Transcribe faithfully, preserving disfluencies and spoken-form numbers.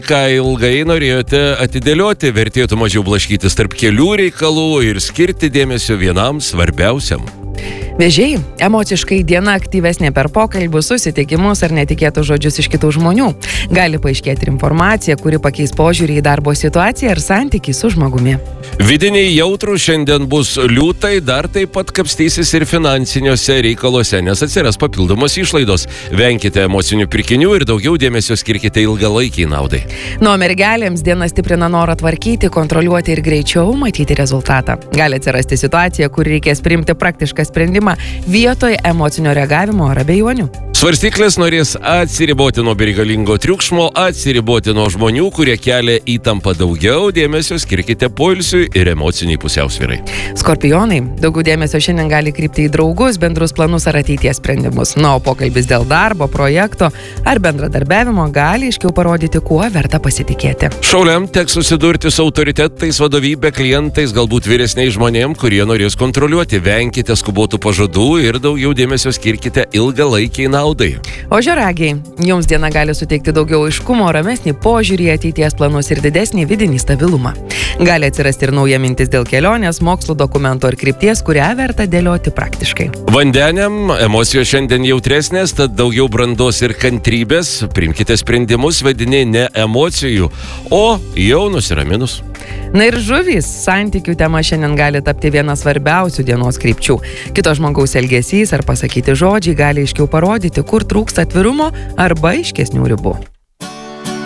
Ką ilgai norėjote atidėlioti, vertėtų mažiau blaškytis tarp kelių reikalų ir skirti dėmesio vienam svarbiausiam. Vežėjai, emociškai diena aktyvesnė per pokalbius, susitikimus ar netikėtus žodžius iš kitų žmonių. Gali paaiškėti ir informacija, kuri pakeis požiūrį į darbo situaciją ar santykį su žmogumi. Vidiniai jautrūs šiandien bus liūtai, dar taip pat kapstysis ir finansiniuose reikaluose, nes atsiras papildomos išlaidos. Venkite emocinių pirkinių ir daugiau dėmesio skirkite ilgalaikiai naudai. Nuo mergelėms diena stiprina norą tvarkyti, kontroliuoti ir greičiau matyti rezultatą. Gali atsirasti situacija, kur reikės priimti praktišką sprendimą vietoje emocinio reagavimo ar abejonių. Svarstyklės norės atsiriboti nuo bereikalingo triukšmo, atsiriboti nuo žmonių, kurie kelia įtampą daugiau, dėmesio skirkite poilsiui ir emociniai pusiausvyrai. Skorpionai, daugiau dėmesio šiandien gali krypti į draugus, bendrus planus ar ateities sprendimus. Na, o pokalbis dėl darbo, projekto ar bendradarbiavimo gali aiškiau parodyti, kuo verta pasitikėti. Šauliam teks susidurti su autoritetais, vadovybė, klientais, galbūt vyresniais žmonėm, kurie norės kontroliuoti. Venkite skubotų pažadų ir daugiau dėmesio skirkite ilgalaikiai naudai. O žioragiai, jums diena gali suteikti daugiau aiškumo, ramesnį požiūrį į ateities planus ir didesnį vidinį stabilumą. Gali atsirasti ir nauja mintis dėl kelionės, mokslo dokumento ar krypties, kurią verta dėlioti praktiškai. Vandeniam emocijos šiandien jautresnės, tad daugiau brandos ir kantrybės. Priimkite sprendimus vedini ne emocijų, o jau nusiraminus. Na ir žuvys, santykių tema šiandien gali tapti viena svarbiausių dienos krypčių. Kito žmogaus elgesys ar pasakyti žodžiai gali aiškiau parodyti, kur trūksta atvirumo arba aiškesnių ribų.